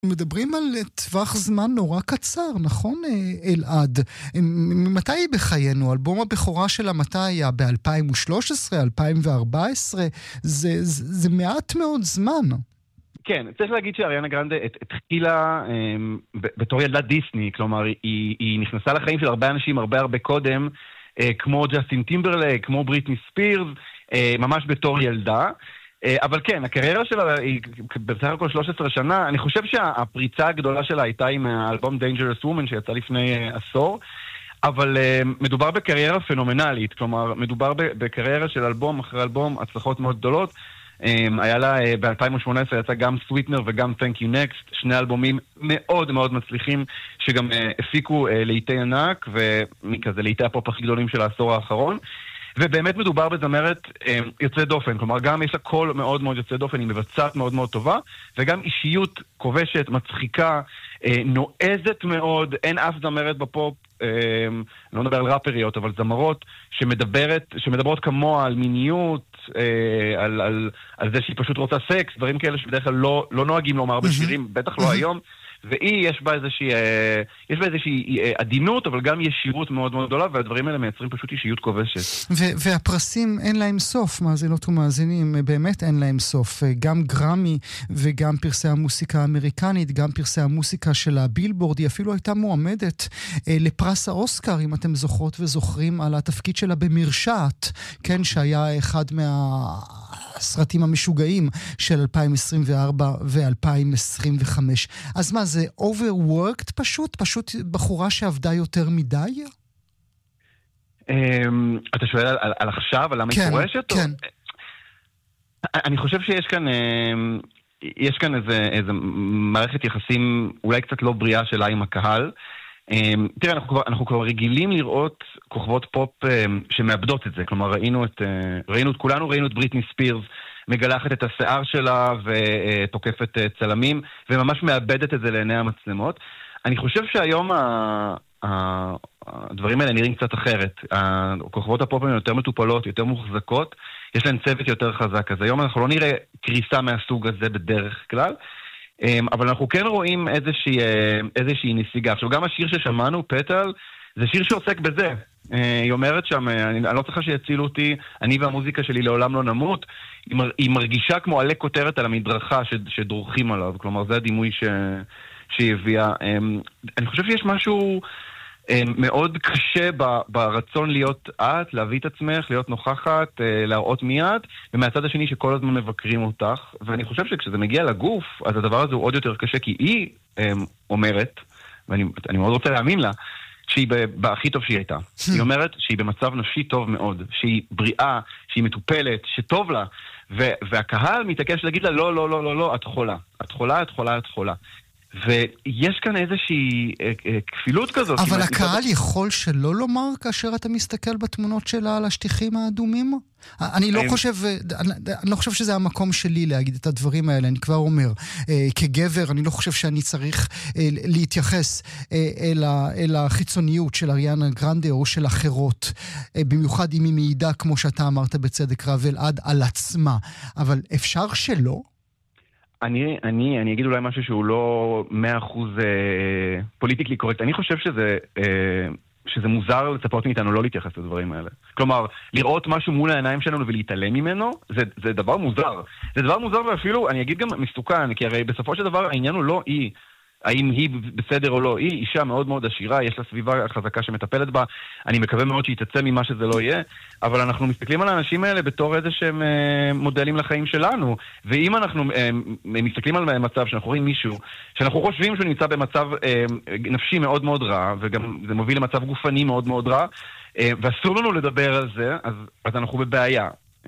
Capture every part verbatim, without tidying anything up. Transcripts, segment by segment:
מדברים על טווח זמן נורא קצר, נכון אלעד? מתי בחיינו? אלבום הבכורה שלה מתי היה? ב-אלפיים ושלוש עשרה, אלפיים וארבע עשרה? זה, זה, זה מעט מאוד זמן. כן, צריך להגיד שאריאנה גרנדה התחילה בתור ילדת דיסני, כלומר היא, היא נכנסה לחיים של הרבה אנשים הרבה הרבה קודם, כמו ג'סטין טימברלייק, כמו בריטני ספירס, ממש בתור ילדה. אבל כן, הקריירה שלה היא בסך הכל שלוש עשרה שנה. אני חושב שהפריצה הגדולה שלה הייתה עם האלבום Dangerous Woman שיצא לפני עשור, אבל uh, מדובר בקריירה פנומנלית, כלומר מדובר בקריירה של אלבום אחרי אלבום, הצלחות מאוד גדולות. Um, היה לה uh, ב-אלפיים ושמונה עשרה יצא גם Sweetener וגם Thank You Next, שני אלבומים מאוד מאוד מצליחים שגם uh, הפיקו uh, לעיתי ענק ומכזה לעיתי הפופ הכי גדולים של העשור האחרון. ובאמת מדובר בזמרת אה, יוצא דופן, כלומר גם יש לה קול מאוד מאוד יוצא דופן, היא מבצעת מאוד מאוד טובה, וגם אישיות כובשת, מצחיקה, אה, נועזת מאוד, אין אף זמרת בפופ, אה, לא נדבר על ראפריות, אבל זמרות שמדברת, שמדברות כמוה על מיניות, אה, על, על, על זה שהיא פשוט רוצה סקס, דברים כאלה שבדרך כלל לא, לא נוהגים לומר בשירים, בטח לא היום, והיא יש בה איזושהי, יש בה איזושהי עדינות, אבל גם ישירות מאוד מאוד גדולה, והדברים האלה מייצרים פשוט אישיות כובשת. והפרסים אין להם סוף, מאזינות ומאזינים, באמת אין להם סוף. גם גרמי וגם פרסי המוסיקה האמריקנית, גם פרסי המוסיקה של הבילבורד, היא אפילו הייתה מועמדת לפרס האוסקר, אם אתם זוכרות וזוכרים, על התפקיד שלה במרשעת, כן, שהיה אחד מה... הסרטים המשוגעים של אלפיים עשרים וארבע ו-אלפיים עשרים וחמש. אז מה, זה overworked פשוט? פשוט בחורה שעבדה יותר מדי? אתה שואל על, על עכשיו, על המפורשת? כן, כן. אני חושב שיש כאן, יש כאן איזה, איזה מערכת יחסים אולי קצת לא בריאה שלה עם הקהל. תראה, אנחנו כבר, אנחנו כבר רגילים לראות כוכבות פופ שמאבדות את זה. כלומר, ראינו את, ראינו את כולנו, ראינו את בריטני ספירס מגלחת את השיער שלה ותוקפת צלמים, וממש מאבדת את זה לעיני המצלמות. אני חושב שהיום ה... הדברים האלה נראים קצת אחרת. כוכבות הפופ הן יותר מטופלות, יותר מוחזקות, יש להן צוות יותר חזק. אז היום אנחנו לא נראה קריסה מהסוג הזה בדרך כלל, אבל אנחנו כן רואים איזושהי, איזושהי נסיגה. עכשיו, גם השיר ששמענו, פטל, זה שיר שעוסק בזה. היא אומרת שם, אני, אני לא צריכה שיצילו אותי, אני והמוזיקה שלי לעולם לא נמות. היא, מר, היא מרגישה כמו עלי כותרת על המדרכה ש, שדורכים עליו. כלומר, זה הדימוי ש, שהיא הביאה. אני חושב שיש משהו מאוד קשה ברצון להיות את, להביא את עצמך, להיות נוכחת, להראות מיד, ומהצד השני שכל הזמן מבקרים אותך. ואני חושב שכשזה מגיע לגוף, אז הדבר הזה הוא עוד יותר קשה, כי היא אומרת, ואני אני מאוד רוצה להאמין לה, שהיא בהכי טוב שהיא הייתה. היא אומרת שהיא במצב נפשי טוב מאוד, שהיא בריאה, שהיא מטופלת, שטוב לה, והקהל מתעקש להגיד לה, לא, לא, לא, לא, לא, את חולה. את חולה, את חולה, את חולה. ויש כאן איזושהי כפילות כזאת. אבל הקהל יכול שלא לומר כאשר אתה מסתכל בתמונות שלה על השטיחים האדומים? אני לא חושב, אני לא חושב שזה המקום שלי להגיד את הדברים האלה, אני כבר אומר. כגבר, אני לא חושב שאני צריך להתייחס אל החיצוניות של אריאנה גרנדה או של אחרות, במיוחד אם היא מעידה, כמו שאתה אמרת בצדק רב, אלעד, על עצמה. אבל אפשר שלא? אני, אני, אני אגיד אולי משהו שהוא לא מאה אחוז אה, פוליטיקלי קורקט. אני חושב שזה, אה, שזה מוזר לצפות מאיתנו לא להתייחס לדברים האלה. כלומר, לראות משהו מול העיניים שלנו ולהתעלם ממנו, זה, זה דבר מוזר. זה דבר מוזר ואפילו, אני אגיד גם מסוכן, כי הרי בסופו של דבר העניין הוא לא היא, האם היא בסדר או לא. היא אישה מאוד מאוד עשירה, יש לה סביבה חזקה שמטפלת בה, אני מקווה מאוד שהיא תצא ממה שזה לא יהיה, אבל אנחנו מסתכלים על האנשים האלה בתור איזה שהם אה, מודלים לחיים שלנו, ואם אנחנו אה, מסתכלים על מצב שאנחנו רואים מישהו, שאנחנו חושבים שהוא נמצא במצב אה, נפשי מאוד מאוד רע, וגם זה מוביל למצב גופני מאוד מאוד רע, אה, ואסור לנו לדבר על זה, אז, אז אנחנו בבעיה.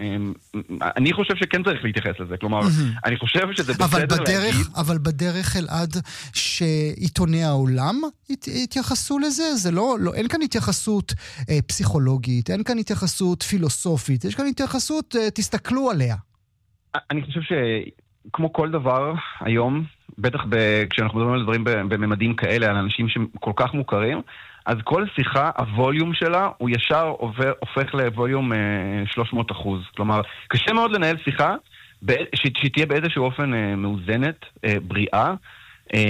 אני חושב שכן צריך להתייחס לזה, כלומר, אני חושב שזה בסדר להגיד. אבל בדרך אלעד שעיתוני העולם התייחסו לזה, זה לא, אין כאן התייחסות פסיכולוגית, אין כאן התייחסות פילוסופית, יש כאן התייחסות, תסתכלו עליה. אני חושב שכמו כל דבר היום, בטח כשאנחנו מדברים על דברים בממדים כאלה, על אנשים שכל כך מוכרים, אז כל שיחה, הווליום שלה, הוא ישר עובר, הופך לווליום אה, שלוש מאות אחוז. כלומר, קשה מאוד לנהל שיחה, שהיא תהיה באיזשהו אופן אה, מאוזנת, אה, בריאה,